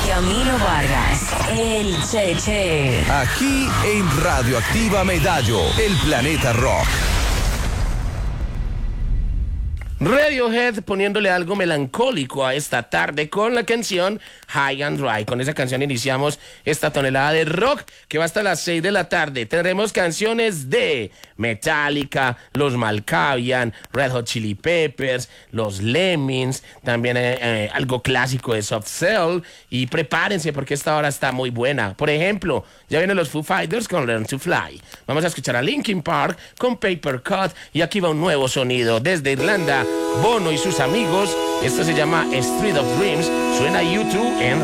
Camilo Vargas, el Cheche. Aquí en Radioactiva Medallo, el planeta rock. Radiohead poniéndole algo melancólico a esta tarde con la canción High and Dry. Con esa canción iniciamos esta tonelada de rock que va hasta las 6 de la tarde. Tendremos canciones de Metallica, los Malkavian, Red Hot Chili Peppers, los Lemmings, también algo clásico de Soft Cell. Y prepárense porque esta hora está muy buena. Por ejemplo, ya vienen los Foo Fighters con Learn to Fly. Vamos a escuchar a Linkin Park con Paper Cut. Y aquí va un nuevo sonido desde Irlanda. Bono y sus amigos. Esto se llama Street of Dreams. Suena YouTube en